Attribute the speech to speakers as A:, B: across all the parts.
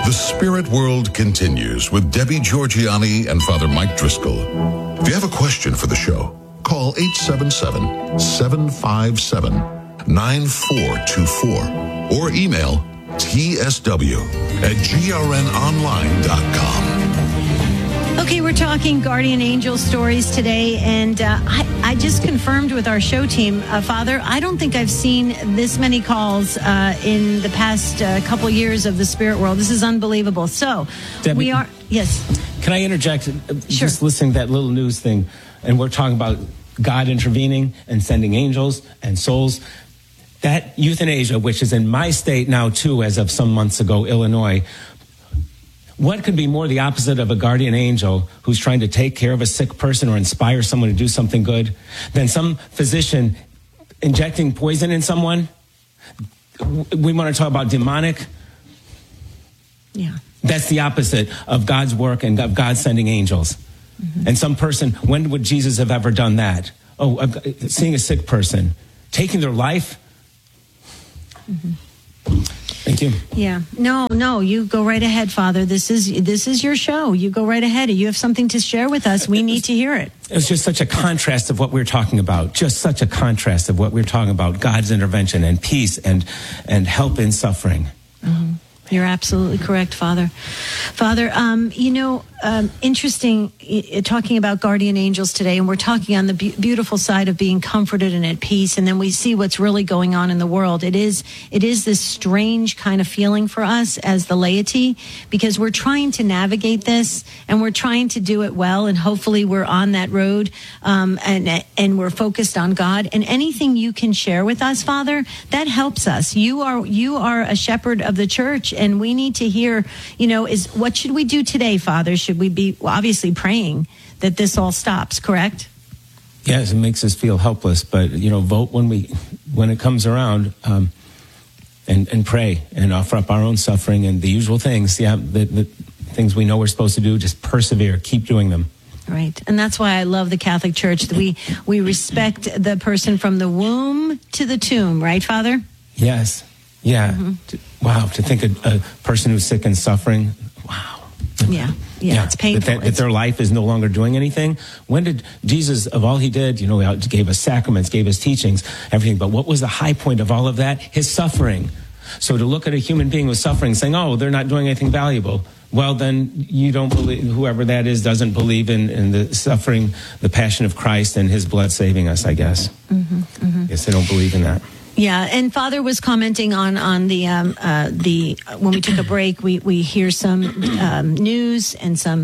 A: The Spirit World continues with Debbie Georgianni and Father Mike Driscoll. If you have a question for the show, call 877-757-9424 or email tsw@grnonline.com.
B: Okay, we're talking guardian angel stories today, and I just confirmed with our show team, Father, I don't think I've seen this many calls in the past couple years of the Spirit World. This is unbelievable. So,
C: Debbie,
B: we are, yes.
C: Can I interject?
B: Sure.
C: Just listening to that little news thing, and we're talking about God intervening and sending angels and souls. That euthanasia, which is in my state now too, as of some months ago, Illinois, what could be more the opposite of a guardian angel who's trying to take care of a sick person or inspire someone to do something good than some physician injecting poison in someone? We want to talk about demonic.
B: Yeah.
C: That's the opposite of God's work and of God sending angels. Mm-hmm. And some person, when would Jesus have ever done that? Oh, seeing a sick person, taking their life.
B: Mm-hmm.
C: Thank you.
B: Yeah. No, you go right ahead, Father. This is your show. You go right ahead. You have something to share with us. We need to hear it.
C: It was just such a contrast of what we were talking about. Just such a contrast of what we were talking about. God's intervention and peace and help in suffering.
B: Mm-hmm. You're absolutely correct, Father. Father, interesting talking about guardian angels today, and we're talking on the beautiful side of being comforted and at peace, and then we see what's really going on in the world. It is this strange kind of feeling for us as the laity, because we're trying to navigate this, and we're trying to do it well, and hopefully we're on that road, and we're focused on God. And anything you can share with us, Father, that helps us. You are a shepherd of the church, and we need to hear, is what should we do today, Father? Should we be obviously praying that this all stops, correct?
C: Yes, it makes us feel helpless, but, vote when it comes around, and pray and offer up our own suffering and the usual things. Yeah, the things we know we're supposed to do, just persevere, keep doing them.
B: Right. And that's why I love the Catholic Church. We respect the person from the womb to the tomb, right, Father?
C: Yes. Yeah. Mm-hmm. Wow. To think a person who's sick and suffering. Wow.
B: Yeah. It's painful.
C: That their life is no longer doing anything. When did Jesus, of all he did, he gave us sacraments, gave us teachings, everything. But what was the high point of all of that? His suffering. So to look at a human being with suffering saying, oh, they're not doing anything valuable. Well, then you don't believe, whoever that is doesn't believe in the suffering, the passion of Christ and his blood saving us, I guess. Mm-hmm, mm-hmm. Yes, they don't believe in that.
B: Yeah, and Father was commenting on the when we took a break, we hear some news and some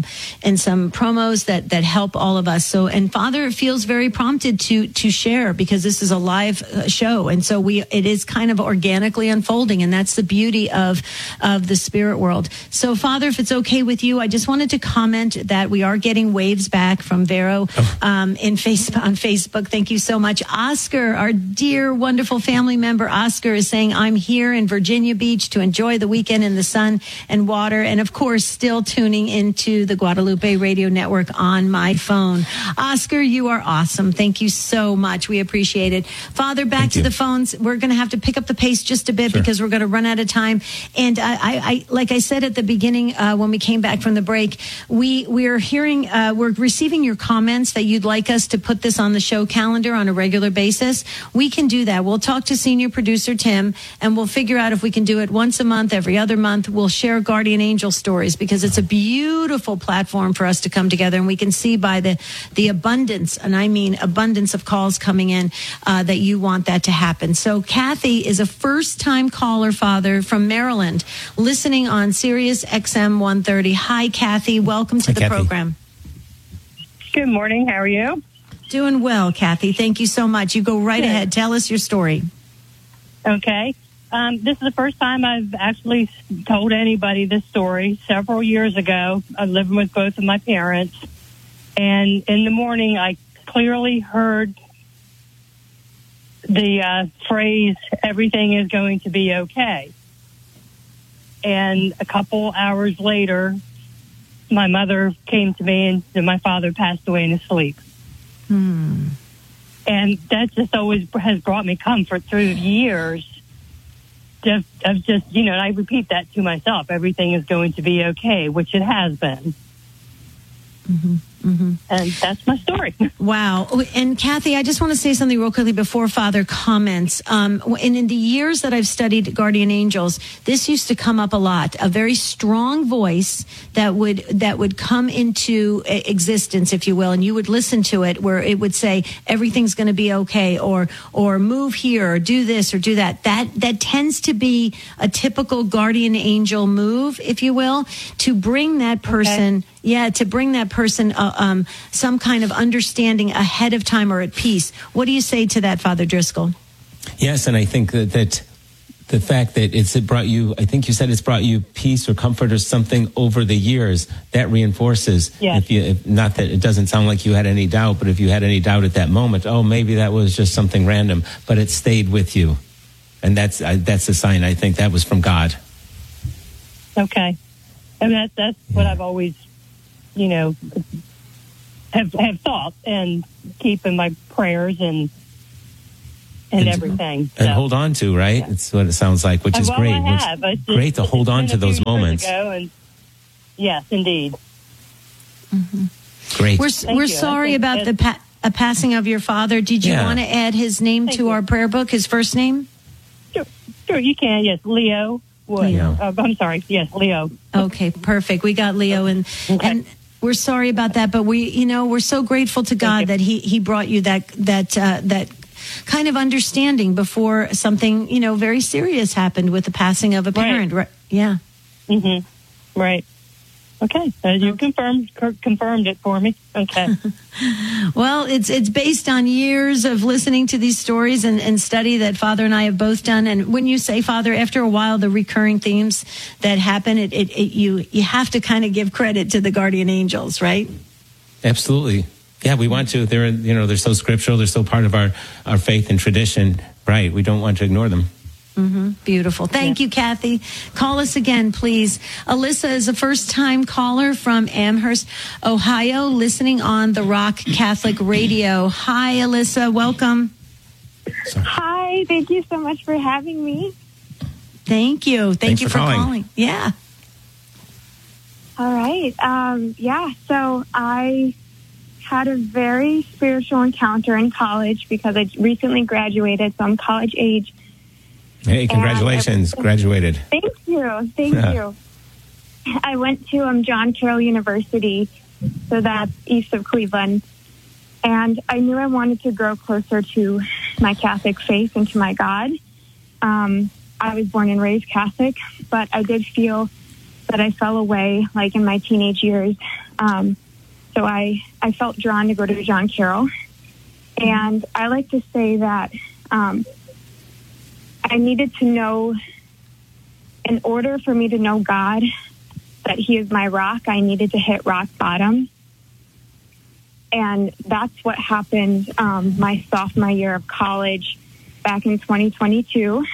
B: promos that help all of us. So, and Father feels very prompted to share, because this is a live show, and so it is kind of organically unfolding, and that's the beauty of the Spirit World. So, Father, if it's okay with you, I just wanted to comment that we are getting waves back from Vero on Facebook. Thank you so much, Oscar, our dear, wonderful family member. Oscar is saying, I'm here in Virginia Beach to enjoy the weekend in the sun and water, and of course still tuning into the Guadalupe Radio Network on my phone. Oscar, you are awesome. Thank you so much. We appreciate it. Father, back to the phones. We're going to have to pick up the pace just a bit, sure, because we're going to run out of time. And I like I said at the beginning when we came back from the break, we're receiving your comments that you'd like us to put this on the show calendar on a regular basis. We can do that. We'll talk to senior producer Tim, and we'll figure out if we can do it once a month, every other month. We'll share guardian angel stories, because it's a beautiful platform for us to come together, and we can see by the abundance, and I mean abundance of calls coming in, that you want that to happen. So Kathy is a first-time caller, Father, from Maryland, listening on Sirius XM 130. Hi, Kathy. Welcome to the program.
D: Good morning. How are you?
B: Doing well, Kathy. Thank you so much. You go right ahead. Tell us your story.
D: Okay. This is the first time I've actually told anybody this story. Several years ago, I was living with both of my parents, and in the morning, I clearly heard the phrase, everything is going to be okay. And a couple hours later, my mother came to me, and my father passed away in his sleep. And that just always has brought me comfort through the years. just, you know, I repeat that to myself. Everything is going to be okay, which it has been.
B: Mm-hmm. Mm-hmm.
D: And that's my story.
B: Wow. And Kathy, I just want to say something real quickly before Father comments. And in the years that I've studied guardian angels, this used to come up a lot. A very strong voice that would come into existence, if you will, and you would listen to it, where it would say everything's going to be okay, or move here, or do this, or do that. That tends to be a typical guardian angel move, if you will, to bring that person. Okay. Yeah, to bring that person some kind of understanding ahead of time or at peace. What do you say to that, Father Driscoll?
C: Yes, and I think that the fact that it brought you, I think you said it's brought you peace or comfort or something over the years, that reinforces.
D: Yes.
C: Not that it doesn't sound like you had any doubt, but if you had any doubt at that moment, maybe that was just something random, but it stayed with you. And that's a sign. I think that was from God.
D: Okay. And that's what I've always, you know, have thought and keep in my prayers and everything.
C: And hold on to, right?
D: Yeah.
C: It's what it sounds like, which is great.
D: I have.
C: Great to hold on to those moments.
D: Yes, indeed.
B: Mm-hmm.
C: Great.
B: We're sorry about the passing of your father. Did you want to add his name to our prayer book, his first name?
D: Sure, you can. Yes, Leo.
B: Leo.
D: I'm sorry. Yes, Leo.
B: Okay, perfect. We got Leo, and we're sorry about that, but we're so grateful to God that he brought you that kind of understanding before something very serious happened with the passing of a parent. Right? Yeah.
D: Mm-hmm. Right. Okay. You confirmed it for me. Okay.
B: Well, it's based on years of listening to these stories and study that Father and I have both done. And when you say, Father, after a while, the recurring themes that happen, you have to kind of give credit to the guardian angels, right?
C: Absolutely. Yeah, we want to. They're so scriptural. They're so part of our faith and tradition. Right. We don't want to ignore them.
B: Mm-hmm. Beautiful. Thank you, Kathy. Call us again, please. Alyssa is a first-time caller from Amherst, Ohio, listening on the Rock Catholic Radio. Hi, Alyssa. Welcome.
E: Sorry. Hi. Thank you so much for having me.
B: Thank you. Thank you for calling. Yeah.
E: All right. So I had a very spiritual encounter in college because I recently graduated, so I'm college age.
C: Hey, congratulations. Graduated.
E: Thank you. I went to John Carroll University, so that's east of Cleveland. And I knew I wanted to grow closer to my Catholic faith and to my God. I was born and raised Catholic, but I did feel that I fell away, like in my teenage years. So I felt drawn to go to John Carroll. And I like to say that I needed to know, in order for me to know God, that He is my rock, I needed to hit rock bottom. And that's what happened my sophomore year of college back in 2022.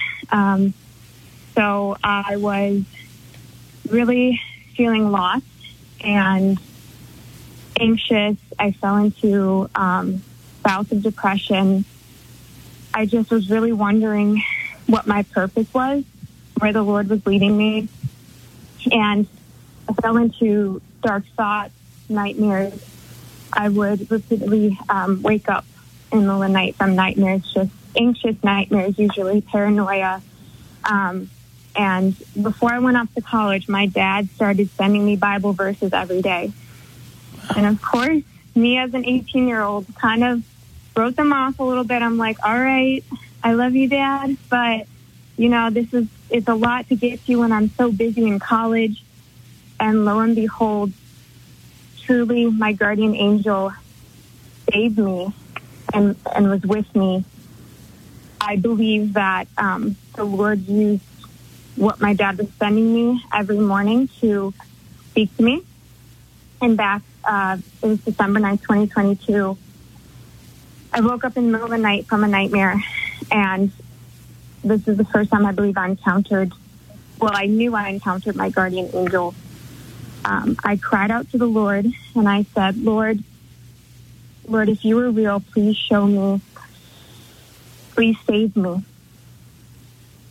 E: So I was really feeling lost and anxious. I fell into bouts of depression. I just was really wondering what my purpose was, where the Lord was leading me. And I fell into dark thoughts, nightmares. I would repeatedly wake up in the middle of the night from nightmares, just anxious nightmares, usually paranoia. And before I went off to college, my dad started sending me Bible verses every day. And of course, me as an 18-year-old kind of wrote them off a little bit. I'm like, all right, I love you, Dad, but, it's a lot to get to when I'm so busy in college. And lo and behold, truly my guardian angel saved me and was with me. I believe that the Lord used what my dad was sending me every morning to speak to me. And back, it was December 9th, 2022. I woke up in the middle of the night from a nightmare, and this is the first time I believe I knew I encountered my guardian angel. I cried out to the Lord, and I said, Lord, if you were real, please show me. Please save me.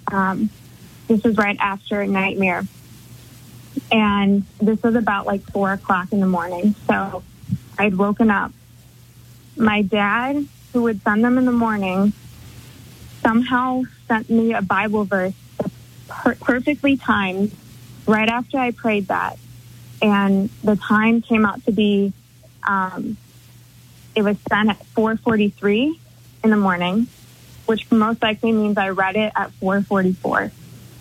E: This was right after a nightmare. And this was about like 4 o'clock in the morning. So I'd woken up. My dad, who would send them in the morning, somehow sent me a Bible verse perfectly timed right after I prayed that. And the time came out to be, it was sent at 4:43 in the morning, which most likely means I read it at 4:44.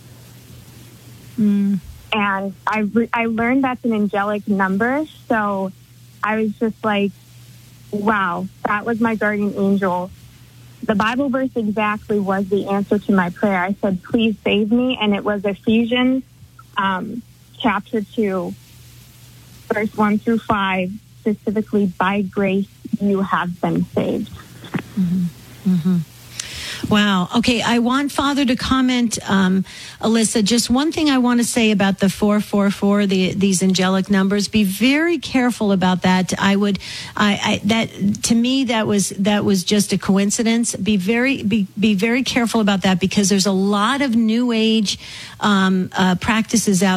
E: And I learned that's an angelic number, so I was just like, wow, that was my guardian angel. The Bible verse exactly was the answer to my prayer. I said, please save me, and it was Ephesians chapter 2, verse 1 through 5, specifically, by grace you have been saved.
B: Wow. Okay, I want Father to comment, Alyssa. Just one thing I want to say about the 444, these angelic numbers. Be very careful about that. That to me that was just a coincidence. Be very careful about that, because there's a lot of New Age practices out